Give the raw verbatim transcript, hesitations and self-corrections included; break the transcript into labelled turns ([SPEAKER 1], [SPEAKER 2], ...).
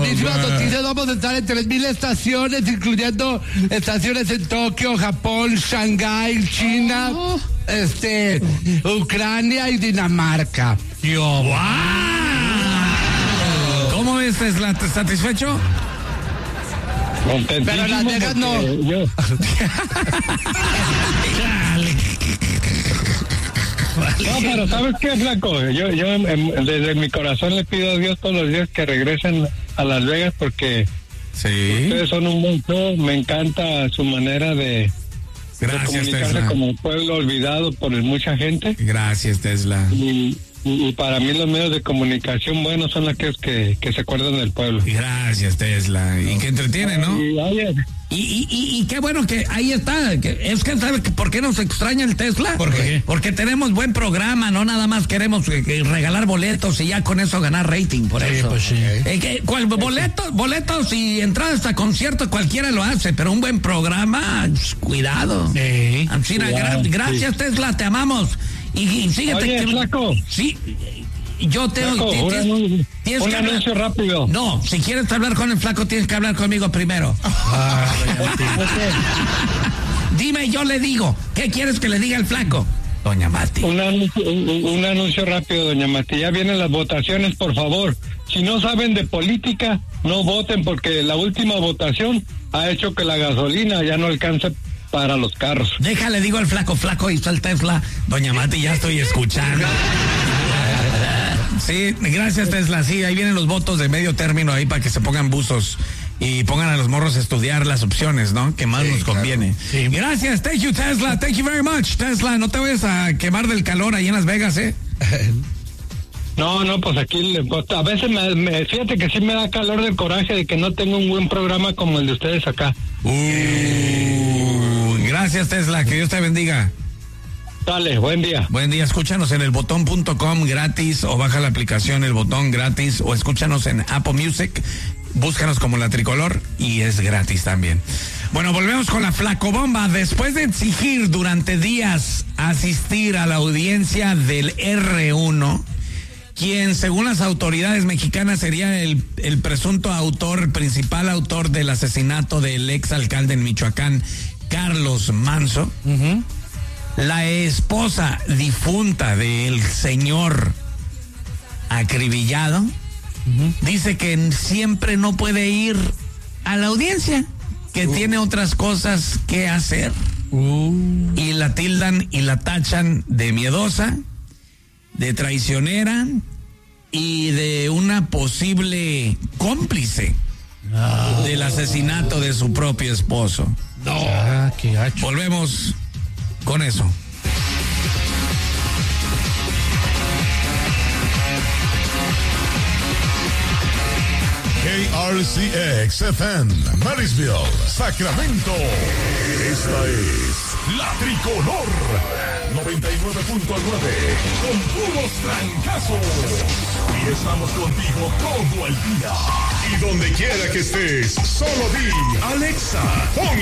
[SPEAKER 1] buenísimas noticias. Vamos a estar en tres mil estaciones, incluyendo estaciones en Tokio, Japón, Shanghái, China, oh. este, Ucrania y Dinamarca.
[SPEAKER 2] Yo, wow. ¿Cómo ves, Tesla? ¿Estás satisfecho?
[SPEAKER 1] Pero Las Vegas no. Yo...
[SPEAKER 3] No, pero ¿sabes qué, flaco? Yo, yo en, desde mi corazón le pido a Dios todos los días que regresen a Las Vegas porque sí. Ustedes son un buen show. Me encanta su manera de,
[SPEAKER 2] Gracias,
[SPEAKER 3] de comunicarse
[SPEAKER 2] Tesla.
[SPEAKER 3] con el pueblo olvidado por mucha gente.
[SPEAKER 2] Gracias, Tesla.
[SPEAKER 3] Y, y, y para mí los medios de comunicación buenos son aquellos que, que se acuerdan del pueblo.
[SPEAKER 2] Gracias, Tesla. Y que entretiene, ¿no?
[SPEAKER 3] Y, oye,
[SPEAKER 2] Y, y, y, y qué bueno que ahí está. Que es que, ¿sabe por qué nos extraña el Tesla?
[SPEAKER 4] ¿Por qué?
[SPEAKER 2] Porque tenemos buen programa, no nada más queremos eh, que regalar boletos y ya con eso ganar rating, por
[SPEAKER 4] Sí,
[SPEAKER 2] eso.
[SPEAKER 4] pues sí.
[SPEAKER 2] Eh, que, cual, boletos, boletos y entradas a conciertos cualquiera lo hace, pero un buen programa, sh, cuidado.
[SPEAKER 4] Sí.
[SPEAKER 2] Ancina, gra- gracias, Tesla, te amamos. Y, y síguete.
[SPEAKER 3] Oye,
[SPEAKER 2] que-
[SPEAKER 3] flaco.
[SPEAKER 2] Sí. Yo tengo.
[SPEAKER 3] Flaco,
[SPEAKER 2] ti-
[SPEAKER 3] un
[SPEAKER 2] tienes-
[SPEAKER 3] anuncio,
[SPEAKER 2] tienes
[SPEAKER 3] un
[SPEAKER 2] que hablar-
[SPEAKER 3] anuncio rápido.
[SPEAKER 2] No, si quieres hablar con el flaco, tienes que hablar conmigo primero.
[SPEAKER 4] Ah,
[SPEAKER 2] Dime, yo le digo. ¿Qué quieres que le diga el flaco? Doña Mati.
[SPEAKER 3] Un anuncio, un, un anuncio rápido, doña Mati. Ya vienen las votaciones, por favor. Si no saben de política, no voten porque la última votación ha hecho que la gasolina ya no alcance para los carros.
[SPEAKER 2] Déjale, digo al flaco, flaco, hizo el Tesla. Doña Mati, ya estoy escuchando. Sí, gracias, Tesla. Sí, ahí vienen los votos de medio término ahí para que se pongan buzos y pongan a los morros a estudiar las opciones, ¿no? Que más sí, nos conviene.
[SPEAKER 4] Claro. Sí.
[SPEAKER 2] Gracias, thank you, Tesla. Thank you very much, Tesla. No te vayas a quemar del calor ahí en Las Vegas, ¿eh?
[SPEAKER 3] No, no, pues aquí pues, a veces me, me, fíjate que sí me da calor del coraje de que no tengo un buen programa como el de ustedes acá.
[SPEAKER 2] Uh, gracias, Tesla, que Dios te bendiga.
[SPEAKER 3] Dale, buen día.
[SPEAKER 2] Buen día, escúchanos en el botón punto com gratis o baja la aplicación El Botón gratis o escúchanos en Apple Music, búscanos como La Tricolor y es gratis también. Bueno, volvemos con la flacobomba. Después de exigir durante días asistir a la audiencia del erre uno, quien según las autoridades mexicanas sería el, el presunto autor, el principal autor del asesinato del ex alcalde en Michoacán, Carlos Manzo, uh-huh. La esposa difunta del señor acribillado, uh-huh. dice que siempre no puede ir a la audiencia, que uh. tiene otras cosas que hacer. Uh. Y la tildan y la tachan de miedosa, de traicionera y de una posible cómplice no. del asesinato de su propio esposo.
[SPEAKER 4] No. Ah, qué gacho.
[SPEAKER 2] Volvemos con eso.
[SPEAKER 5] K R C X F M, Marysville, Sacramento. Esta es La Tricolor noventa y nueve punto nueve, con puros trancazos. Y estamos contigo todo el día. Y donde quiera que estés, solo di, Alexa, ponle